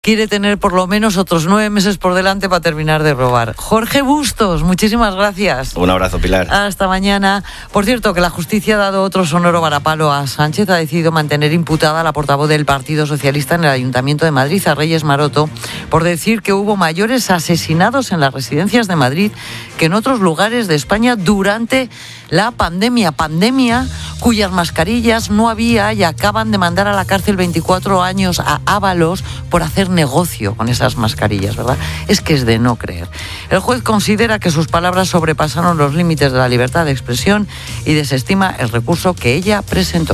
quiere tener por lo menos otros 9 meses por delante para terminar de robar. Jorge Bustos, muchísimas gracias. Un abrazo, Pilar. Hasta mañana. Por cierto, que la justicia ha dado otro sonoro varapalo a Sánchez. Ha decidido mantener imputada a la portavoz del Partido Socialista en el Ayuntamiento de Madrid, a Reyes Maroto, por decir que hubo mayores asesinados en las residencias de Madrid que en otros lugares de España durante la pandemia cuyas mascarillas no había y acaban de mandar a la cárcel 24 años a Ábalos por hacer negocio con esas mascarillas, ¿verdad? Es que es de no creer. El juez considera que sus palabras sobrepasaron los límites de la libertad de expresión y desestima el recurso que ella presentó.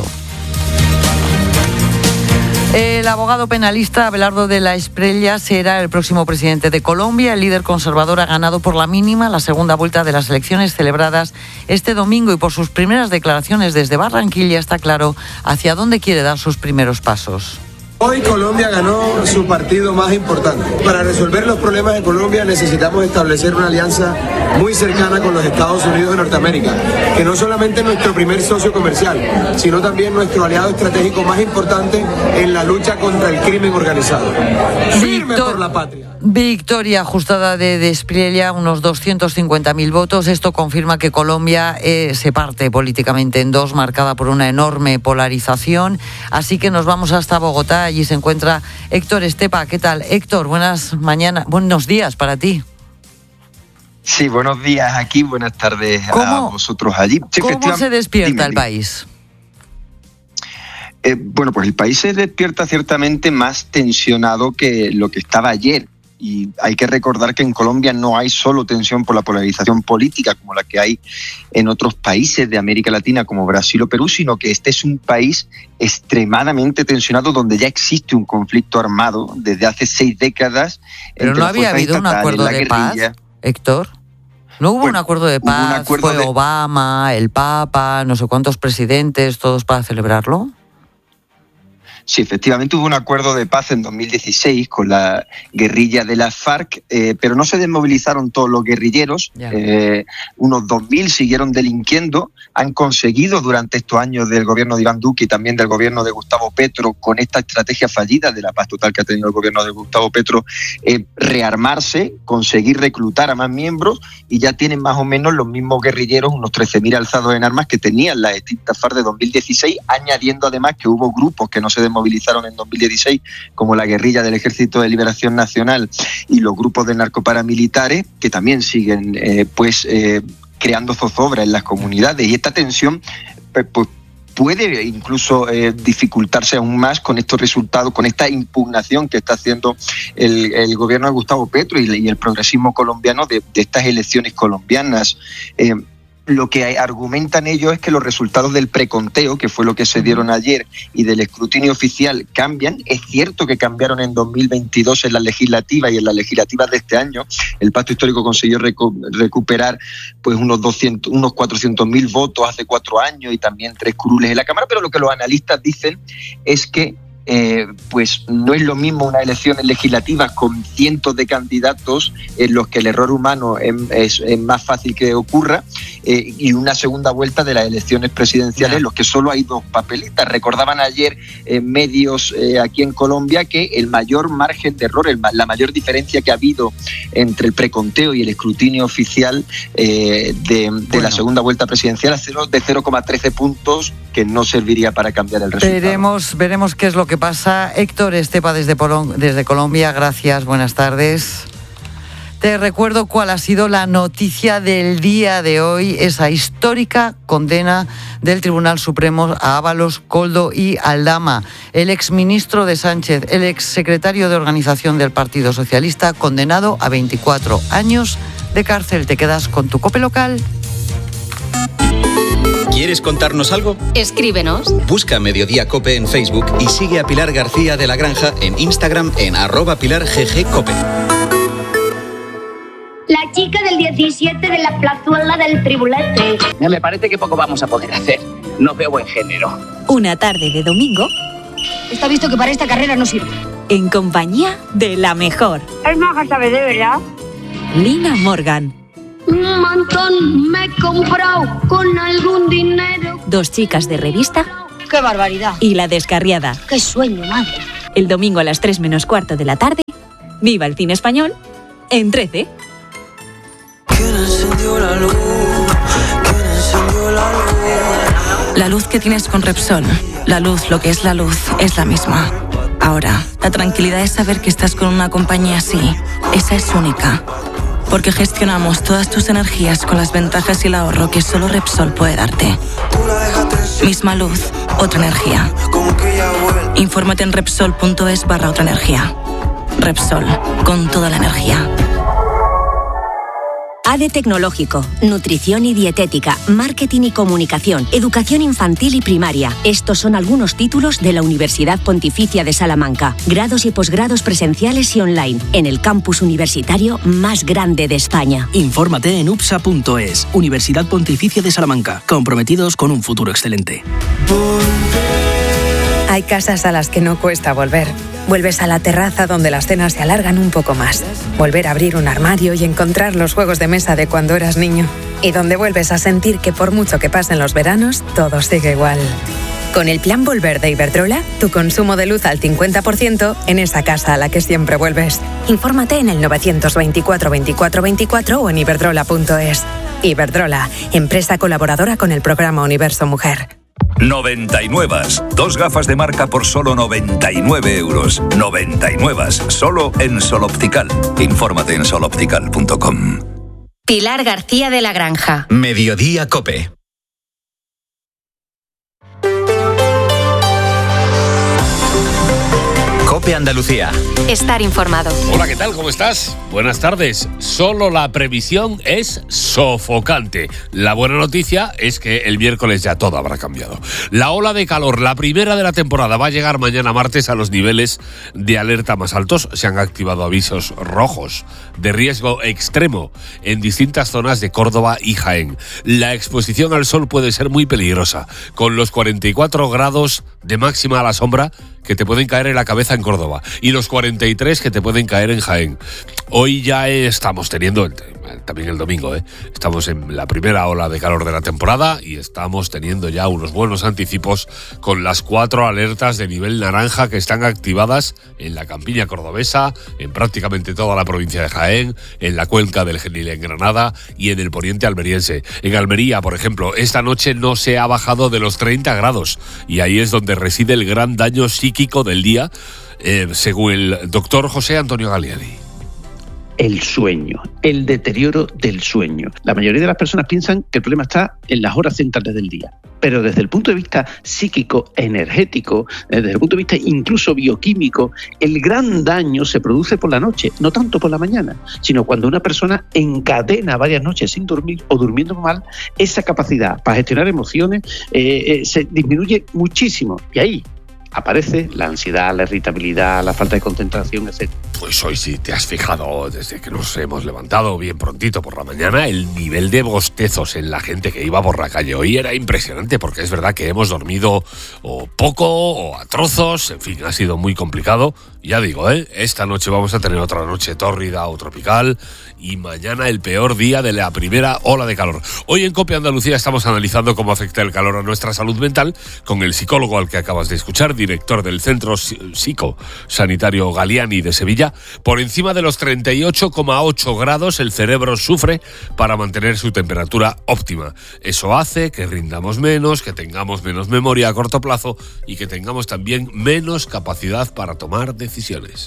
El abogado penalista Abelardo de la Espriella será el próximo presidente de Colombia. El líder conservador ha ganado por la mínima la segunda vuelta de las elecciones celebradas este domingo y por sus primeras declaraciones desde Barranquilla está claro hacia dónde quiere dar sus primeros pasos. Hoy Colombia ganó su partido más importante. Para resolver los problemas de Colombia necesitamos establecer una alianza muy cercana con los Estados Unidos de Norteamérica, que no solamente es nuestro primer socio comercial, sino también nuestro aliado estratégico más importante en la lucha contra el crimen organizado. Firme por la patria. Victoria ajustada de Espriella, unos 250.000 votos. Esto confirma que Colombia se parte políticamente en dos, marcada por una enorme polarización. Así que nos vamos hasta Bogotá. Allí se encuentra Héctor Estepa. ¿Qué tal, Héctor? Buenos días para ti. Sí, buenos días aquí, buenas tardes a vosotros allí. Sí, ¿Cómo se despierta el país? Bueno, pues el país se despierta ciertamente más tensionado que lo que estaba ayer. Y hay que recordar que en Colombia no hay solo tensión por la polarización política como la que hay en otros países de América Latina como Brasil o Perú, sino que este es un país extremadamente tensionado donde ya existe un conflicto armado desde hace 6 décadas. Pero no había habido un acuerdo de paz, Héctor. ¿No hubo un acuerdo de paz? ¿Fue Obama, el Papa, no sé cuántos presidentes, todos para celebrarlo? Sí, efectivamente hubo un acuerdo de paz en 2016 con la guerrilla de las FARC, pero no se desmovilizaron todos los guerrilleros. Unos 2.000 siguieron delinquiendo. Han conseguido durante estos años del gobierno de Iván Duque y también del gobierno de Gustavo Petro, con esta estrategia fallida de la paz total que ha tenido el gobierno de Gustavo Petro, rearmarse, conseguir reclutar a más miembros y ya tienen más o menos los mismos guerrilleros, unos 13.000 alzados en armas que tenían las extintas FARC de 2016, añadiendo además que hubo grupos que no se movilizaron en 2016, como la guerrilla del Ejército de Liberación Nacional y los grupos de narcoparamilitares, que también siguen creando zozobra en las comunidades. Y esta tensión pues puede incluso dificultarse aún más con estos resultados, con esta impugnación que está haciendo el gobierno de Gustavo Petro y el progresismo colombiano de estas elecciones colombianas. Lo que argumentan ellos es que los resultados del preconteo, que fue lo que se dieron ayer, y del escrutinio oficial cambian. Es cierto que cambiaron en 2022 en la legislativa y en las legislativas de este año. El Pacto Histórico consiguió recuperar pues unos 400.000 votos hace 4 años y también 3 curules en la Cámara, pero lo que los analistas dicen es que pues no es lo mismo unas elecciones legislativas con cientos de candidatos en los que el error humano es más fácil que ocurra, y una segunda vuelta de las elecciones presidenciales en los que solo hay 2 papeletas. Recordaban ayer medios aquí en Colombia que el mayor margen de error, la mayor diferencia que ha habido entre el preconteo y el escrutinio oficial de la segunda vuelta presidencial es de 0,13 puntos, que no serviría para cambiar el resultado. Veremos qué es lo que pasa. Héctor Estepa desde Colombia, gracias, buenas tardes. Te recuerdo cuál ha sido la noticia del día de hoy, esa histórica condena del Tribunal Supremo a Ábalos, Koldo y Aldama. El exministro de Sánchez, el exsecretario de Organización del Partido Socialista, condenado a 24 años de cárcel. Te quedas con tu COPE local. ¿Quieres contarnos algo? Escríbenos. Busca Mediodía COPE en Facebook y sigue a Pilar García de la Granja en Instagram en @PilarGGCope. La chica del 17 de la plazuela del Tribulete. Me parece que poco vamos a poder hacer. No veo buen género. Una tarde de domingo. Está visto que para esta carrera no sirve. En compañía de la mejor. Es maja, ¿sabes de verdad? Lina Morgan. Un montón me he comprado con algún dinero. 2 chicas de revista. ¡Qué barbaridad! Y La Descarriada. ¡Qué sueño, madre! El domingo a las 3 menos cuarto de la tarde, viva el cine español en 13. La luz que tienes con Repsol, la luz, lo que es la luz, es la misma. Ahora, la tranquilidad es saber que estás con una compañía así. Esa es única. Porque gestionamos todas tus energías con las ventajas y el ahorro que solo Repsol puede darte. Misma luz, otra energía. Infórmate en Repsol.es/otra energía. Repsol, con toda la energía. ADE Tecnológico, Nutrición y Dietética, Marketing y Comunicación, Educación Infantil y Primaria. Estos son algunos títulos de la Universidad Pontificia de Salamanca. Grados y posgrados presenciales y online, en el campus universitario más grande de España. Infórmate en upsa.es, Universidad Pontificia de Salamanca, comprometidos con un futuro excelente. Hay casas a las que no cuesta volver. Vuelves a la terraza donde las cenas se alargan un poco más. Volver a abrir un armario y encontrar los juegos de mesa de cuando eras niño. Y donde vuelves a sentir que por mucho que pasen los veranos, todo sigue igual. Con el Plan Volver de Iberdrola, tu consumo de luz al 50% en esa casa a la que siempre vuelves. Infórmate en el 924 24 24 o en iberdrola.es. Iberdrola, empresa colaboradora con el programa Universo Mujer. 99. 2 gafas de marca por solo 99 euros. 99. Solo en Sol Optical. Infórmate en soloptical.com. Pilar García de la Granja. Mediodía COPE. COPE Andalucía. Estar informado. Hola, ¿qué tal? ¿Cómo estás? Buenas tardes. Solo la previsión es sofocante. La buena noticia es que el miércoles ya todo habrá cambiado. La ola de calor, la primera de la temporada, va a llegar mañana martes a los niveles de alerta más altos. Se han activado avisos rojos de riesgo extremo en distintas zonas de Córdoba y Jaén. La exposición al sol puede ser muy peligrosa, con los 44 grados de máxima a la sombra que te pueden caer en la cabeza en Córdoba y los 43 que te pueden caer en Jaén. Hoy ya estamos teniendo, también el domingo, estamos en la primera ola de calor de la temporada y estamos teniendo ya unos buenos anticipos con las 4 alertas de nivel naranja que están activadas en la campiña cordobesa, en prácticamente toda la provincia de Jaén, en la cuenca del Genil en Granada y en el poniente almeriense. En Almería, por ejemplo, esta noche no se ha bajado de los 30 grados y ahí es donde reside el gran daño psíquico del día, según el doctor José Antonio Galiani. El sueño, el deterioro del sueño. La mayoría de las personas piensan que el problema está en las horas centrales del día, pero desde el punto de vista psíquico, energético, desde el punto de vista incluso bioquímico, el gran daño se produce por la noche, no tanto por la mañana, sino cuando una persona encadena varias noches sin dormir o durmiendo mal, esa capacidad para gestionar emociones se disminuye muchísimo y ahí aparece la ansiedad, la irritabilidad, la falta de concentración, etc. Pues hoy sí te has fijado, desde que nos hemos levantado bien prontito por la mañana, el nivel de bostezos en la gente que iba por la calle hoy era impresionante, porque es verdad que hemos dormido o poco o a trozos, en fin, ha sido muy complicado. Ya digo, esta noche vamos a tener otra noche tórrida o tropical y mañana el peor día de la primera ola de calor. Hoy en COPE Andalucía estamos analizando cómo afecta el calor a nuestra salud mental con el psicólogo al que acabas de escuchar, director del Centro Psicosanitario Galiani de Sevilla. Por encima de los 38,8 grados el cerebro sufre para mantener su temperatura óptima. Eso hace que rindamos menos, que tengamos menos memoria a corto plazo y que tengamos también menos capacidad para tomar decisiones.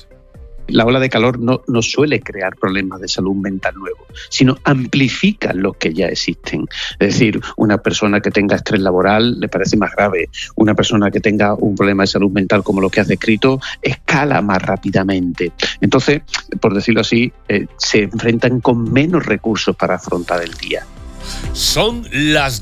La ola de calor no suele crear problemas de salud mental nuevos, sino amplifica los que ya existen. Es decir, una persona que tenga estrés laboral le parece más grave. Una persona que tenga un problema de salud mental como lo que has descrito escala más rápidamente. Entonces, por decirlo así, se enfrentan con menos recursos para afrontar el día. Son las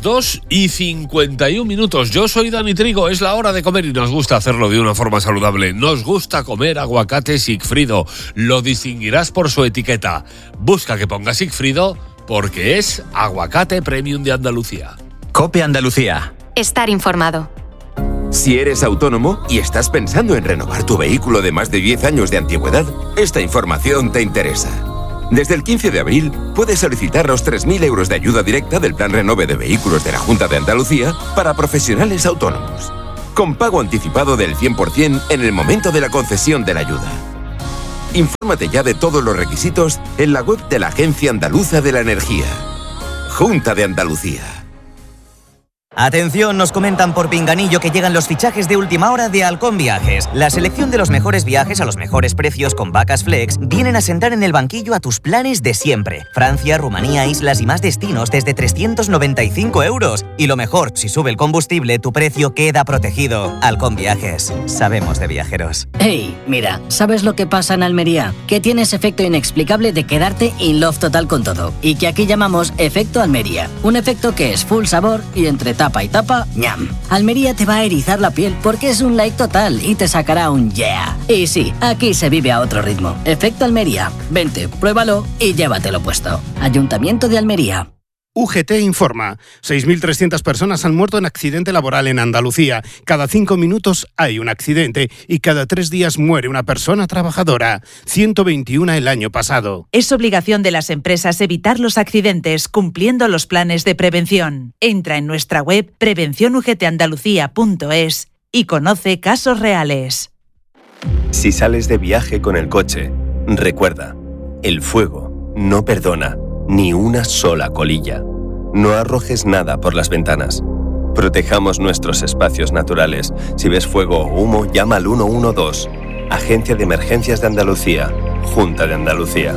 2:51. Yo soy Dani Trigo, es la hora de comer y nos gusta hacerlo de una forma saludable. Nos gusta comer aguacate Sigfrido. Lo distinguirás por su etiqueta. Busca que ponga Sigfrido porque es aguacate premium de Andalucía. COPE Andalucía. Estar informado. Si eres autónomo y estás pensando en renovar tu vehículo de más de 10 años de antigüedad, esta información te interesa. Desde el 15 de abril puedes solicitar los 3.000 euros de ayuda directa del Plan Renove de Vehículos de la Junta de Andalucía para profesionales autónomos. con pago anticipado del 100% en el momento de la concesión de la ayuda. Infórmate ya de todos los requisitos en la web de la Agencia Andaluza de la Energía. Junta de Andalucía. Atención, nos comentan por Pinganillo que llegan los fichajes de última hora de Halcón Viajes. La selección de los mejores viajes a los mejores precios con vacas flex vienen a sentar en el banquillo a tus planes de siempre. Francia, Rumanía, islas y más destinos desde 395 €. Y lo mejor, si sube el combustible, tu precio queda protegido. Halcón Viajes. Sabemos de viajeros. Hey, mira, ¿sabes lo que pasa en Almería? Que tienes efecto inexplicable de quedarte in love total con todo. Y que aquí llamamos efecto Almería. Un efecto que es full sabor y entre tapa y tapa, ñam. Almería te va a erizar la piel porque es un like total y te sacará un yeah. Y sí, aquí se vive a otro ritmo. Efecto Almería. Vente, pruébalo y llévatelo puesto. Ayuntamiento de Almería. UGT informa. 6.300 personas han muerto en accidente laboral en Andalucía. Cada 5 minutos hay un accidente y cada 3 días muere una persona trabajadora. 121 el año pasado. Es obligación de las empresas evitar los accidentes cumpliendo los planes de prevención. Entra en nuestra web prevencionugtandalucía.es y conoce casos reales. Si sales de viaje con el coche, recuerda, el fuego no perdona. Ni una sola colilla. No arrojes nada por las ventanas. Protejamos nuestros espacios naturales. Si ves fuego o humo, llama al 112. Agencia de Emergencias de Andalucía. Junta de Andalucía.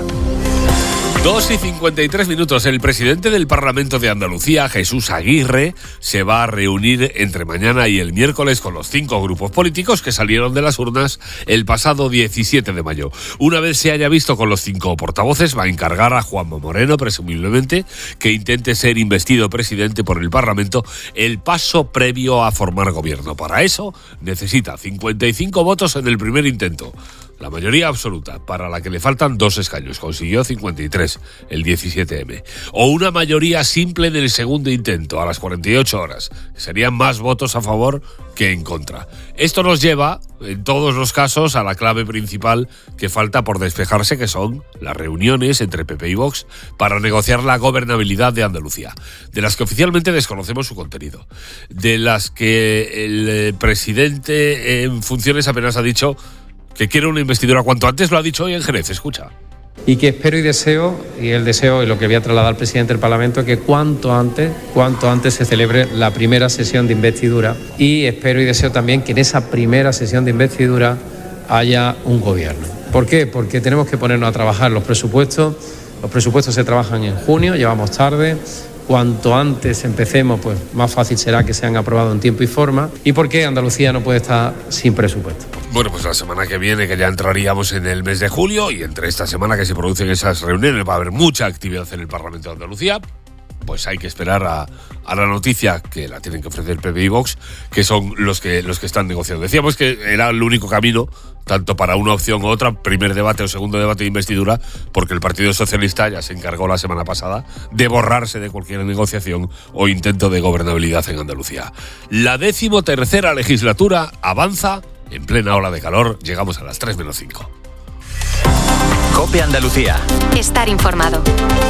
2:53. El presidente del Parlamento de Andalucía, Jesús Aguirre, se va a reunir entre mañana y el miércoles con los 5 grupos políticos que salieron de las urnas el pasado 17 de mayo. Una vez se haya visto con los 5 portavoces, va a encargar a Juanma Moreno, presumiblemente, que intente ser investido presidente por el Parlamento, el paso previo a formar gobierno. Para eso necesita 55 votos en el primer intento. La mayoría absoluta, para la que le faltan 2 escaños. Consiguió 53, el 17M. O una mayoría simple en el segundo intento, a las 48 horas. Serían más votos a favor que en contra. Esto nos lleva, en todos los casos, a la clave principal que falta por despejarse, que son las reuniones entre PP y Vox para negociar la gobernabilidad de Andalucía, de las que oficialmente desconocemos su contenido, de las que el presidente en funciones apenas ha dicho que quiere una investidura cuanto antes. Lo ha dicho hoy en Jerez, escucha. Y que espero y deseo, y el deseo y lo que voy a trasladar al presidente del Parlamento, que cuanto antes se celebre la primera sesión de investidura, y espero y deseo también que en esa primera sesión de investidura haya un gobierno. ¿Por qué? Porque tenemos que ponernos a trabajar los presupuestos se trabajan en junio, llevamos tarde. Cuanto antes empecemos, pues más fácil será que sean aprobados en tiempo y forma. ¿Y por qué Andalucía no puede estar sin presupuesto? Bueno, pues la semana que viene, que ya entraríamos en el mes de julio, y entre esta semana que se producen esas reuniones va a haber mucha actividad en el Parlamento de Andalucía, pues hay que esperar a la noticia que la tienen que ofrecer PP y Vox, que son los que están negociando. Decíamos que era el único camino, tanto para una opción u otra, primer debate o segundo debate de investidura, porque el Partido Socialista ya se encargó la semana pasada de borrarse de cualquier negociación o intento de gobernabilidad en Andalucía. La 13ª legislatura avanza en plena ola de calor. Llegamos a las 3 menos 5. COPE Andalucía. Estar informado.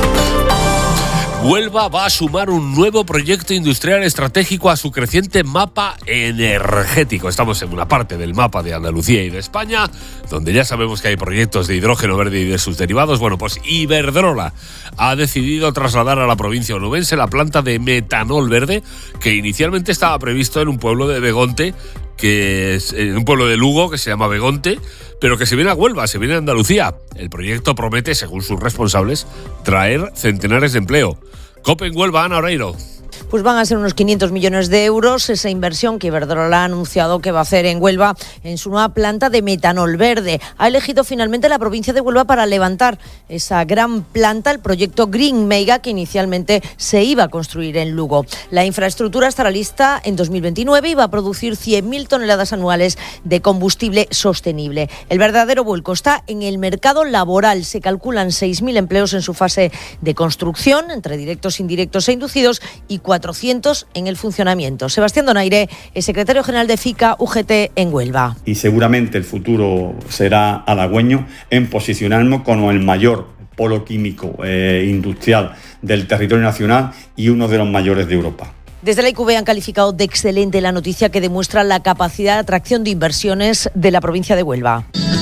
Huelva va a sumar un nuevo proyecto industrial estratégico a su creciente mapa energético. Estamos en una parte del mapa de Andalucía y de España, donde ya sabemos que hay proyectos de hidrógeno verde y de sus derivados. Bueno, pues Iberdrola ha decidido trasladar a la provincia onubense la planta de metanol verde, que inicialmente estaba previsto en un pueblo de Begonte, que es en un pueblo de Lugo que se llama Begonte, pero que se viene a Huelva, se viene a Andalucía. El proyecto promete, según sus responsables, traer centenares de empleo. COPE en Huelva, Ana Oreiro. Pues van a ser unos 500 millones de euros esa inversión que Iberdrola ha anunciado que va a hacer en Huelva en su nueva planta de metanol verde. Ha elegido finalmente la provincia de Huelva para levantar esa gran planta, el proyecto Green Mega, que inicialmente se iba a construir en Lugo. La infraestructura estará lista en 2029 y va a producir 100.000 toneladas anuales de combustible sostenible. El verdadero vuelco está en el mercado laboral. Se calculan 6.000 empleos en su fase de construcción, entre directos, indirectos e inducidos, y 400 en el funcionamiento. Sebastián Donaire es secretario general de FICA UGT en Huelva. Y seguramente el futuro será halagüeño en posicionarnos como el mayor polo químico industrial del territorio nacional y uno de los mayores de Europa. Desde la IQV han calificado de excelente la noticia que demuestra la capacidad de atracción de inversiones de la provincia de Huelva.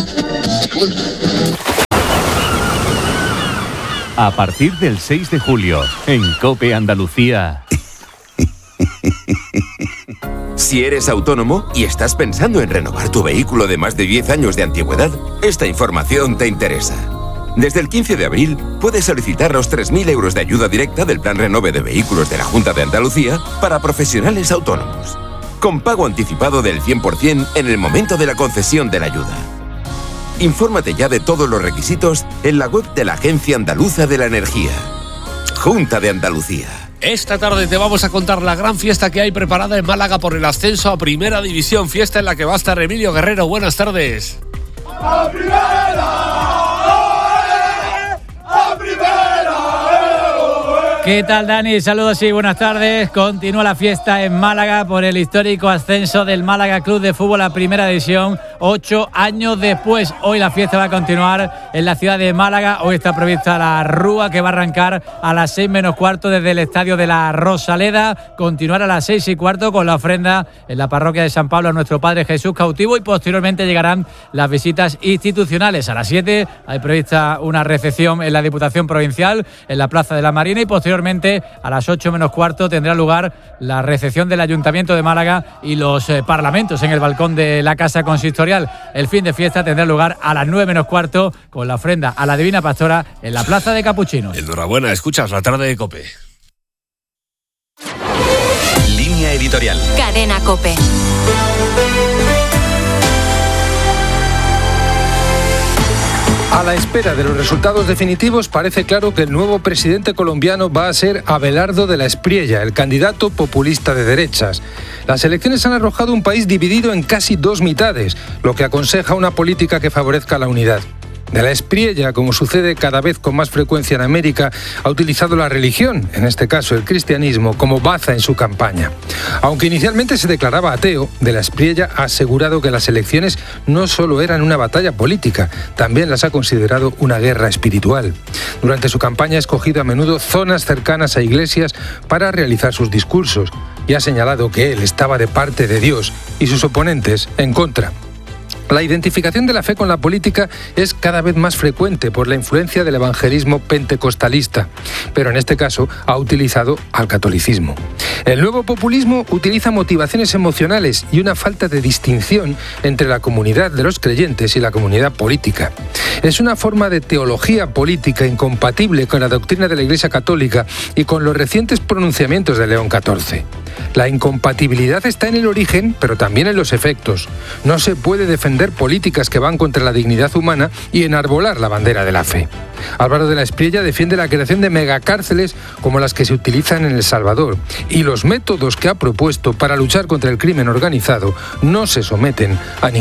A partir del 6 de julio, en COPE Andalucía. Si eres autónomo y estás pensando en renovar tu vehículo de más de 10 años de antigüedad, esta información te interesa. Desde el 15 de abril puedes solicitar los 3.000 euros de ayuda directa del Plan Renove de Vehículos de la Junta de Andalucía para profesionales autónomos, con pago anticipado del 100% en el momento de la concesión de la ayuda. Infórmate ya de todos los requisitos en la web de la Agencia Andaluza de la Energía. Junta de Andalucía. Esta tarde te vamos a contar la gran fiesta que hay preparada en Málaga por el ascenso a Primera División, fiesta en la que va a estar Emilio Guerrero. Buenas tardes. ¡A Primera! ¿Qué tal, Dani? Saludos y buenas tardes. Continúa la fiesta en Málaga por el histórico ascenso del Málaga Club de Fútbol a Primera División, 8 años después. Hoy la fiesta va a continuar en la ciudad de Málaga. Hoy está prevista la rúa que va a arrancar a las 6 menos cuarto desde el estadio de la Rosaleda. Continuar a las 6 y cuarto con la ofrenda en la parroquia de San Pablo a nuestro Padre Jesús cautivo, y posteriormente llegarán las visitas institucionales. A las 7 hay prevista una recepción en la Diputación Provincial en la Plaza de la Marina, y posteriormente a las 8 menos cuarto tendrá lugar la recepción del Ayuntamiento de Málaga y los parlamentos en el balcón de la Casa Consistorial. El fin de fiesta tendrá lugar a las 9 menos cuarto con la ofrenda a la Divina Pastora en la Plaza de Capuchinos. Enhorabuena, escuchas la tarde de COPE. Línea editorial. Cadena COPE. A la espera de los resultados definitivos, parece claro que el nuevo presidente colombiano va a ser Abelardo de la Espriella, el candidato populista de derechas. Las elecciones han arrojado un país dividido en casi dos mitades, lo que aconseja una política que favorezca la unidad. De la Espriella, como sucede cada vez con más frecuencia en América, ha utilizado la religión, en este caso el cristianismo, como baza en su campaña. Aunque inicialmente se declaraba ateo, de la Espriella ha asegurado que las elecciones no solo eran una batalla política, también las ha considerado una guerra espiritual. Durante su campaña ha escogido a menudo zonas cercanas a iglesias para realizar sus discursos, y ha señalado que él estaba de parte de Dios y sus oponentes en contra. La identificación de la fe con la política es cada vez más frecuente por la influencia del evangelismo pentecostalista, pero en este caso ha utilizado al catolicismo. El nuevo populismo utiliza motivaciones emocionales y una falta de distinción entre la comunidad de los creyentes y la comunidad política. Es una forma de teología política incompatible con la doctrina de la Iglesia Católica y con los recientes pronunciamientos de León XIV. La incompatibilidad está en el origen, pero también en los efectos. No se puede defender políticas que van contra la dignidad humana y enarbolar la bandera de la fe. Álvaro de la Espriella defiende la creación de megacárceles como las que se utilizan en El Salvador, y los métodos que ha propuesto para luchar contra el crimen organizado no se someten a